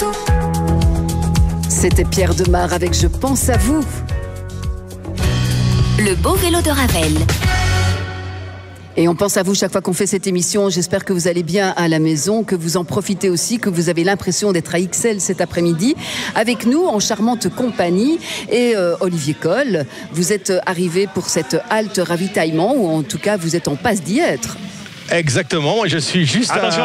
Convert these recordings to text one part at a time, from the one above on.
C'était Pierre Demar avec Je pense à vous. Le beau vélo de Ravel. Et on pense à vous chaque fois qu'on fait cette émission. J'espère que vous allez bien à la maison, que vous en profitez aussi, que vous avez l'impression d'être à XL cet après-midi. Avec nous, en charmante compagnie, et Olivier Coll. Vous êtes arrivé pour cette halte ravitaillement, ou en tout cas, vous êtes en passe d'y être. Exactement, moi je suis juste à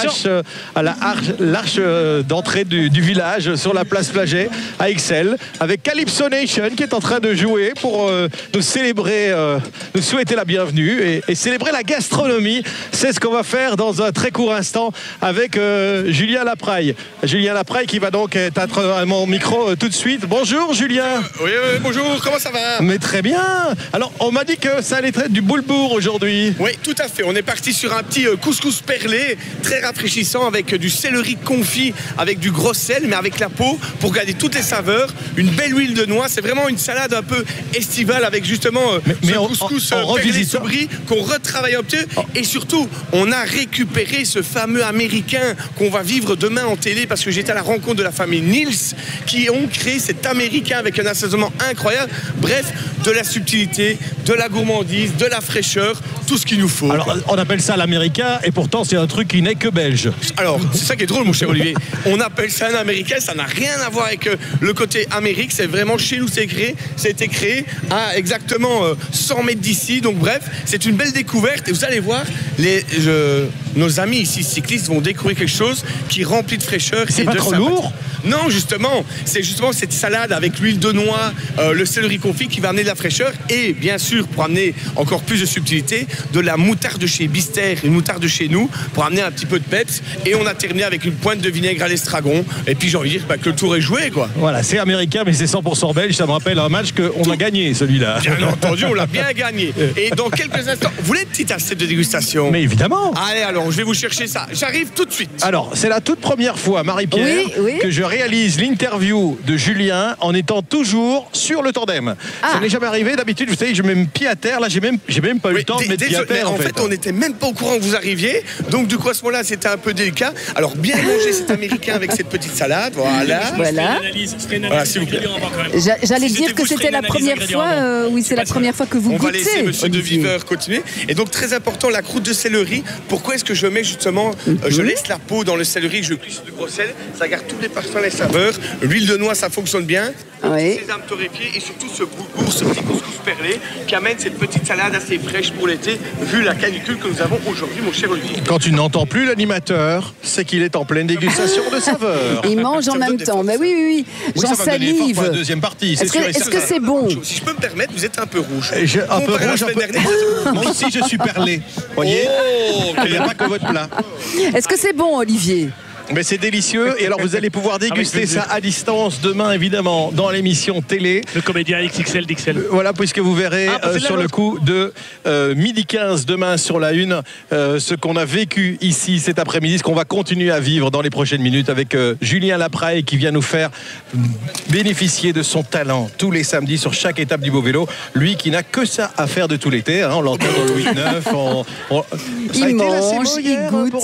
l'arche d'entrée du village sur la place Flaget à Ixelles avec Calypso Nation qui est en train de jouer pour nous célébrer, nous souhaiter la bienvenue et célébrer la gastronomie. C'est ce qu'on va faire dans un très court instant avec Julien Lapraille. Julien Lapraille qui va donc être à mon micro tout de suite. Bonjour Julien. Oui, bonjour, comment ça va? Mais très bien. Alors on m'a dit que ça allait être du boulebourg aujourd'hui. Oui, tout à fait, on est parti sur un petit couscous perlé très rafraîchissant avec du céleri confit, avec du gros sel mais avec la peau pour garder toutes les saveurs, une belle huile de noix. C'est vraiment une salade un peu estivale avec justement ce couscous perlé sous brie qu'on retravaille un petit peu. Et surtout on a récupéré ce fameux américain qu'on va vivre demain en télé, parce que j'étais à la rencontre de la famille Niels qui ont créé cet américain avec un assaisonnement incroyable. Bref, de la subtilité, de la gourmandise, de la fraîcheur, tout ce qu'il nous faut. Alors on appelle ça l'américain et pourtant c'est un truc qui n'est que belge. Alors c'est ça qui est drôle mon cher Olivier, on appelle ça un américain, ça n'a rien à voir avec le côté Amérique, c'est vraiment chez nous c'est créé, ça a été créé à exactement 100 mètres d'ici, donc bref c'est une belle découverte et vous allez voir nos amis ici cyclistes vont découvrir quelque chose qui est rempli de fraîcheur. C'est pas trop lourd? Non, justement, c'est justement cette salade avec l'huile de noix, le céleri confit qui va amener de la fraîcheur et bien sûr pour amener encore plus de subtilité, de la moutarde de chez Bister, une moutarde de chez nous pour amener un petit peu de peps, et on a terminé avec une pointe de vinaigre à l'estragon et puis j'ai envie de dire que le tour est joué quoi. Voilà, c'est américain mais c'est 100% belge, ça me rappelle un match qu'on a gagné celui-là. Bien entendu, on l'a bien gagné. Et dans quelques instants, vous voulez une petite assiette de dégustation? Mais évidemment. Allez alors, je vais vous chercher ça, j'arrive tout de suite. Alors, c'est la toute première fois, Marie-Pierre, que je réalise l'interview de Julien en étant toujours sur le tandem. Ça n'est jamais arrivé, d'habitude, vous savez, je mets mes pieds à terre, là j'ai même pas eu le temps de mettre pied à terre en fait. On n'était même pas au courant que vous arriviez, donc du coup à ce moment-là c'était un peu délicat. Alors bien manger cet américain avec cette petite salade, voilà, s'il vous plaît. J'allais dire que c'était la première fois, oui c'est la première fois que vous goûtez. On va laisser monsieur De Viveur continuer. Et donc très important, la croûte de céleri. Pourquoi est-ce que je mets justement, je laisse la peau dans le céleri, je cuis sur du gros sel, ça garde tous les parfums, les saveurs. L'huile de noix ça fonctionne bien, sésame torréfié et surtout ce boulgour, ce petit couscous perlé qui amène cette petite salade assez fraîche pour l'été vu la canicule que nous avons aujourd'hui mon cher Olivier. Quand tu n'entends plus l'animateur, c'est qu'il est en pleine dégustation de saveurs. Il mange en même temps, mais oui, j'en salive. Pour la deuxième partie, est-ce que c'est bon? Si je peux me permettre, vous êtes un peu rouge. Un peu rouge, moi aussi je suis perlé. Voyez, il n'y a pas que votre plat. Est-ce que c'est bon Olivier? Mais c'est délicieux et alors vous allez pouvoir déguster ça à distance demain évidemment dans l'émission télé. Le comédien XXL d'XL. Voilà, puisque vous verrez sur le coup de midi 15 demain sur la une ce qu'on a vécu ici cet après-midi, ce qu'on va continuer à vivre dans les prochaines minutes avec Julien Lapraille qui vient nous faire bénéficier de son talent tous les samedis sur chaque étape du beau vélo. Lui qui n'a que ça à faire de tout l'été, hein, on l'entend dans Louis IX. Il mange, il goûte.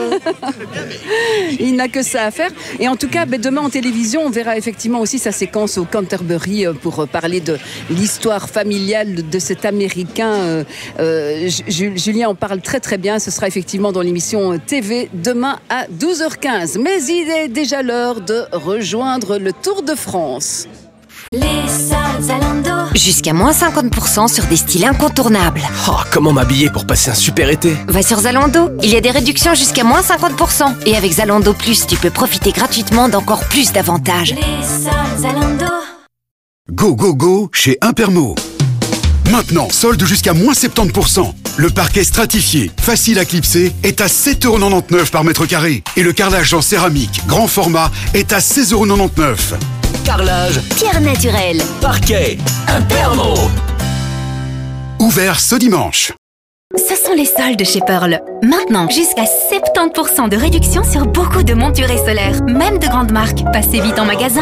Il n'a que ça à faire. Et en tout cas, demain en télévision, on verra effectivement aussi sa séquence au Canterbury pour parler de l'histoire familiale de cet Américain. Julien en parle très très bien. Ce sera effectivement dans l'émission TV demain à 12h15. Mais il est déjà l'heure de rejoindre le Tour de France. Les soldes Zalando. Jusqu'à moins 50% sur des styles incontournables. Oh, comment m'habiller pour passer un super été? Va sur Zalando, il y a des réductions jusqu'à moins 50%. Et avec Zalando Plus, tu peux profiter gratuitement d'encore plus d'avantages. Les soldes Zalando. Go, go, go chez Impermo. Maintenant, solde jusqu'à moins 70%. Le parquet stratifié, facile à clipser, est à 7,99 € par mètre carré. Et le carrelage en céramique, grand format, est à 16,99 €. Carrelage, Pierre Naturel, parquet, Impermo. Ouvert ce dimanche. Ce sont les soldes chez Pearl. Maintenant, jusqu'à 70% de réduction sur beaucoup de monturés solaires, même de grandes marques. Passez vite en magasin.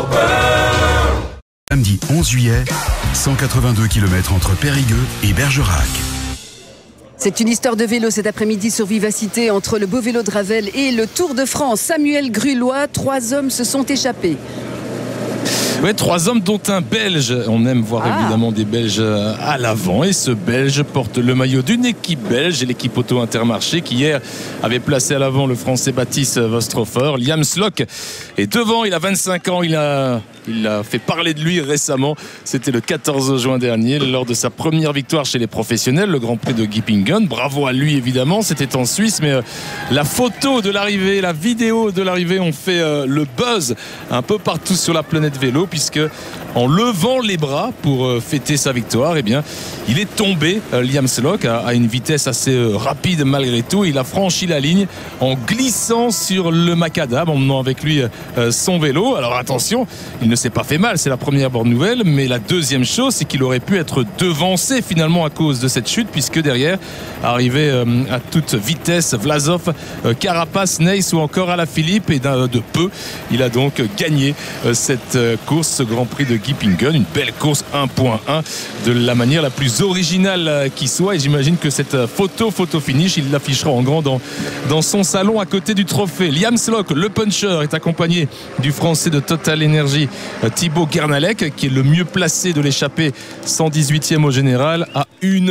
Samedi 11 juillet, 182 km entre Périgueux et Bergerac. C'est une histoire de vélo cet après-midi sur Vivacité entre le beau vélo de Ravel et le Tour de France. Samuel Grulois, 3 hommes se sont échappés. Ouais, 3 hommes dont un Belge. On aime voir évidemment des Belges à l'avant. Et ce Belge porte le maillot d'une équipe belge, l'équipe Auto Intermarché, qui hier avait placé à l'avant le Français Baptiste Vostrofer. Liam Slock est devant, il a 25 ans, il a fait parler de lui récemment. C'était le 14 juin dernier, lors de sa première victoire chez les professionnels, le Grand Prix de Gippingen. Bravo à lui évidemment, c'était en Suisse, mais la photo de l'arrivée, la vidéo de l'arrivée ont fait le buzz un peu partout sur la planète vélo, puisque en levant les bras pour fêter sa victoire, eh bien, il est tombé, Liam Slock, à une vitesse assez rapide malgré tout. Il a franchi la ligne en glissant sur le macadam, en menant avec lui son vélo. Alors attention, il ne s'est pas fait mal, c'est la première bonne nouvelle, mais la deuxième chose, c'est qu'il aurait pu être devancé finalement à cause de cette chute, puisque derrière arrivait à toute vitesse Vlasov, Carapaz, Neis ou encore Alaphilippe, et de peu il a donc gagné cette course, ce Grand Prix de Gippingen, une belle course 1.1 de la manière la plus originale qui soit, et j'imagine que cette photo finish, il l'affichera en grand dans son salon à côté du trophée. Liam Slock, le puncher, est accompagné du Français de Total Energy Thibaut Gernalek, qui est le mieux placé de l'échappée, 118e au général, à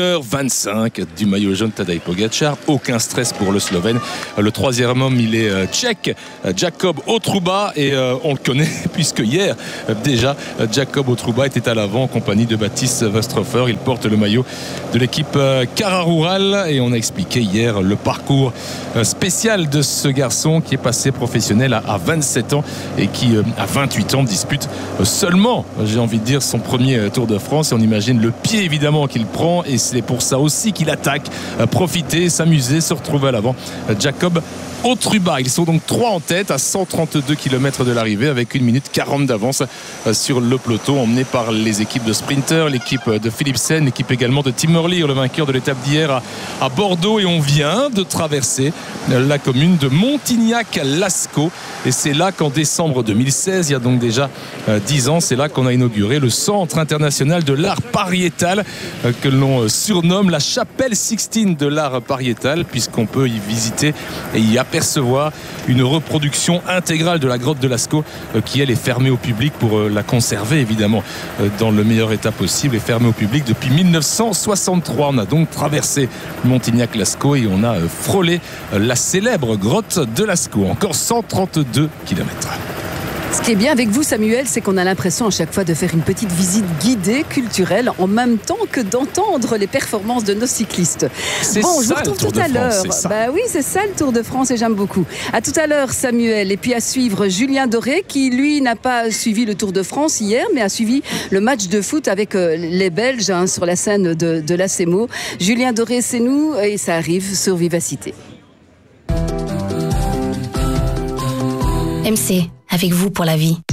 1h25 du maillot jaune Tadej Pogačar. Aucun stress pour le Slovène. Le 3e homme, il est tchèque, Jakob Otruba, et on le connaît puisque hier déjà Jakob Otruba était à l'avant en compagnie de Baptiste Vostrofer. Il porte le maillot de l'équipe Cara Rural, et on a expliqué hier le parcours spécial de ce garçon qui est passé professionnel à 27 ans et qui à 28 ans dispute seulement, j'ai envie de dire, son premier Tour de France, et on imagine le pied évidemment qu'il prend, et c'est pour ça aussi qu'il attaque, profiter, s'amuser, se retrouver à l'avant. Jakob Otruba, ils sont donc 3 en tête à 132 km de l'arrivée, avec 1 minute 40 d'avance sur le peloton, emmené par les équipes de sprinters, l'équipe de Philipsen, l'équipe également de Tim Hurley, le vainqueur de l'étape d'hier à Bordeaux. Et on vient de traverser la commune de Montignac-Lascaux, et c'est là qu'en décembre 2016, il y a donc déjà 10 ans, c'est là qu'on a inauguré le Centre international de l'art pariétal, que l'on surnomme la chapelle Sixtine de l'art pariétal, puisqu'on peut y visiter et y apercevoir une reproduction intégrale de la grotte de Lascaux, qui elle est fermée au public pour la conserver évidemment dans le meilleur état possible, et fermée au public depuis 1963. On a donc traversé Montignac-Lascaux et on a frôlé la célèbre grotte de Lascaux. Encore 132 km. Ce qui est bien avec vous, Samuel, c'est qu'on a l'impression à chaque fois de faire une petite visite guidée, culturelle, en même temps que d'entendre les performances de nos cyclistes. Bon, je vous retrouve tout à l'heure. Bah oui, c'est ça le Tour de France, et j'aime beaucoup. À tout à l'heure, Samuel. Et puis à suivre Julien Doré, qui lui n'a pas suivi le Tour de France hier, mais a suivi le match de foot avec les Belges sur la scène de la CEMO. Julien Doré, c'est nous, et ça arrive sur Vivacité. MC, avec vous pour la vie.